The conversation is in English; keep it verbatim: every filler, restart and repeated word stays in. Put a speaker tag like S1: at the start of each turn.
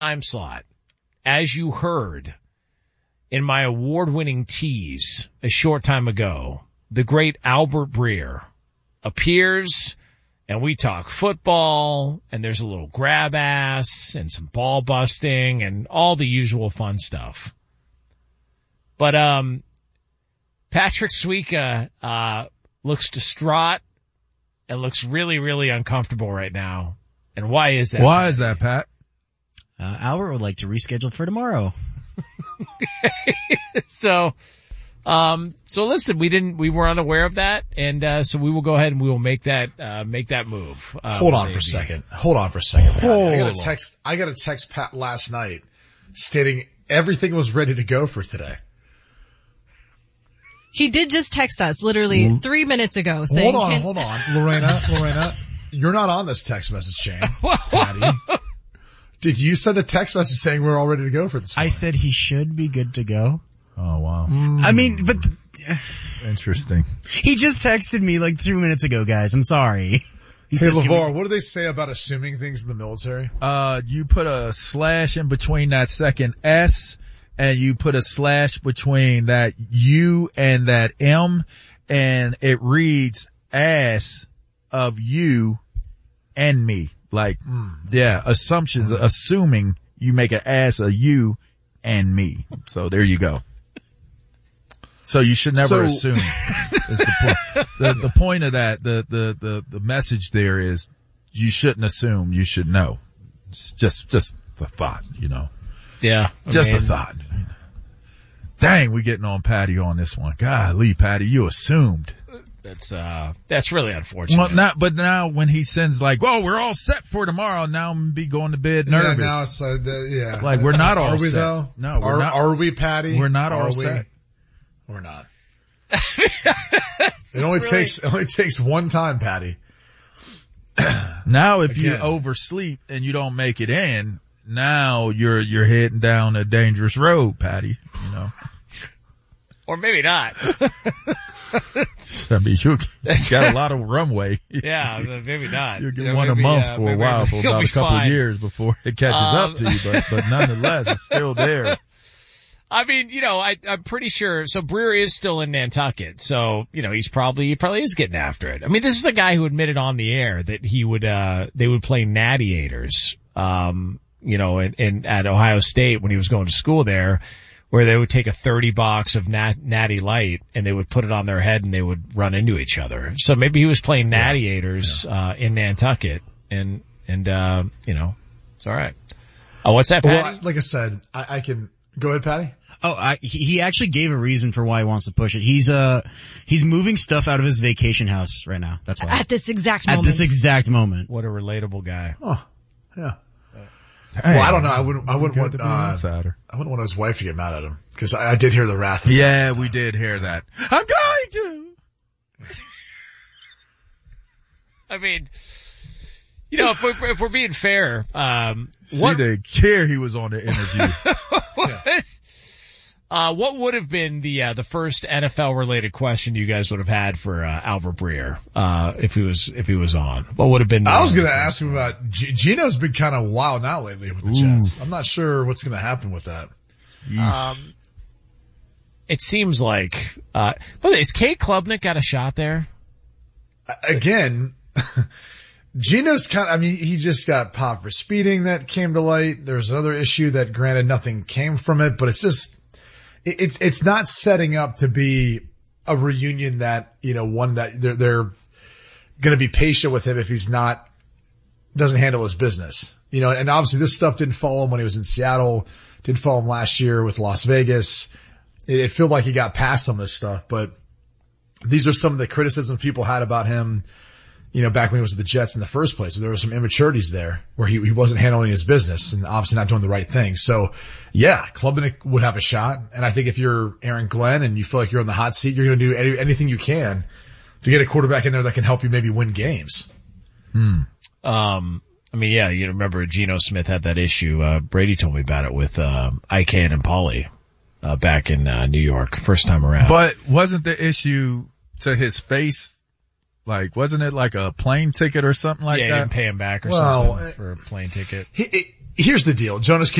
S1: time slot, as you heard in my award-winning tease a short time ago, the great Albert Breer appears and we talk football and there's a little grab ass and some ball busting and all the usual fun stuff. But, um, Patrick Suika, uh, looks distraught and looks really, really uncomfortable right now. And why is that?
S2: Why is that, Pat?
S3: Uh, Albert would like to reschedule for tomorrow.
S1: so, um, so listen, we didn't, we were unaware of that, and uh, so we will go ahead and we will make that, uh, make that move. Uh,
S4: Hold on for a second. Hold on for a second. Pat. I got a
S2: Hold
S4: text. I got a text Pat last night stating everything was ready to go for today.
S5: He did just text us literally three minutes ago saying,
S4: Hold on,
S5: Can-
S4: hold on, Lorena, Lorena, you're not on this text message chain, Patty. Did you send a text message saying we're all ready to go for this morning?
S3: I said he should be good to go.
S2: Oh, wow.
S3: I mean, but
S2: Interesting.
S3: he just texted me like three minutes ago, guys. I'm sorry. He
S4: Hey,
S3: says, "Can we-"
S4: LeVar, what do they say about assuming things in the military?
S2: Uh, you put a slash in between that second S, and you put a slash between that U and that M, and it reads ass of you and me. Like,
S4: Mm.
S2: yeah, assumptions, assuming you make an ass of you and me. So there you go. So you should never
S4: So-
S2: assume. Is the point. The, the point of that, the, the, the, the message there is you shouldn't assume, you should know. It's just, just the thought, you know.
S1: Yeah. I
S2: Just
S1: mean,
S2: a thought. Dang, we getting on Patty on this one. Golly, Patty, you assumed.
S1: That's, uh, that's really unfortunate.
S2: Well, now, but now when he sends like, well, we're all set for tomorrow, now I'm gonna be going to bed nervous.
S4: Yeah, now it's, uh, the, yeah.
S2: Like, we're not all
S4: Are we
S2: set.
S4: though?
S2: No, we're
S4: are,
S2: not.
S4: Are we, Patty?
S2: We're not all
S4: Are we?
S2: set.
S4: We're not. It only
S1: really-
S4: takes, it only takes one time, Patty.
S2: Now if you
S4: Again.
S2: oversleep and you don't make it in, now you're, you're heading down a dangerous road, Patty, you know.
S1: Or maybe not.
S2: I mean, you got a lot of runway.
S1: Yeah, maybe not.
S2: You'll get
S1: You know,
S2: one a
S1: maybe,
S2: month
S1: uh,
S2: for a
S1: maybe
S2: while, for
S1: you'll
S2: about
S1: be
S2: a couple
S1: fine.
S2: of years before it catches
S1: Um,
S2: up to you, but, but nonetheless, it's still there.
S1: I mean, you know, I, I'm pretty sure, so Breer is still in Nantucket, so, you know, he's probably, he probably is getting after it. I mean, this is a guy who admitted on the air that he would, uh, they would play Natty-ators, um, you know, in, in, at Ohio State when he was going to school there, where they would take a thirty box of nat, Natty Light and they would put it on their head and they would run into each other. So maybe he was playing Natty-ators, yeah. uh, in Nantucket and, and, uh, you know, it's alright. Oh, what's that, Patty?
S4: Well, like I said, I, I can, go ahead, Patty.
S3: Oh, I, he he actually gave a reason for why he wants to push it. He's, uh, he's moving stuff out of his vacation house right now. That's why.
S5: At this exact
S3: At
S5: moment.
S3: this exact moment.
S1: What a relatable guy.
S4: Oh, yeah.
S2: Hey,
S4: Well, I don't know. I wouldn't, I wouldn't
S2: good
S4: want,
S2: to be an
S4: uh,
S2: insider.
S4: I wouldn't want his wife to get mad at him. Cause I, I did hear the wrath of
S2: Yeah, we did hear that. I'm going to.
S1: I mean, you know, if we're, if we're being fair, um,
S2: She
S1: what,
S2: didn't care he was on the interview.
S1: what, uh, what would have been the, uh, the first N F L related question you guys would have had for, uh, Albert Breer, uh, if he was, if he was on? What would have been?
S4: I was going to ask him about, G- Gino's been kind of wild out lately with the Jets. I'm not sure what's going to happen with that.
S1: Um, it seems like, uh, well, is Kate Klubnik got a shot there?
S4: Again, Gino's kind of, I mean, he just got popped for speeding that came to light. There was another issue that granted nothing came from it, but it's just, it, it's, it's not setting up to be a reunion that, you know, one that they're, they're going to be patient with him if he's not, doesn't handle his business, you know, and obviously this stuff didn't follow him when he was in Seattle, didn't follow him last year with Las Vegas. It, it felt like he got past some of this stuff, but these are some of the criticisms people had about him, you know, back when he was with the Jets in the first place. There were some immaturities there where he, he wasn't handling his business and obviously not doing the right thing. So yeah, Klubnik would have a shot. And I think if you're Aaron Glenn and you feel like you're on the hot seat, you're going to do any, anything you can to get a quarterback in there that can help you maybe win games.
S1: Hmm. Um, I mean, yeah, you remember Geno Smith had that issue. Uh, Brady told me about it with, um, Ican and Pauly, uh, back in, uh, New York, first time around.
S2: But wasn't the issue to his face? Like, wasn't it like a plane ticket or something like
S1: yeah,
S2: that?
S1: he didn't pay him back or
S4: Well,
S1: something for a plane ticket.
S4: He, it, here's the deal. Jonas, can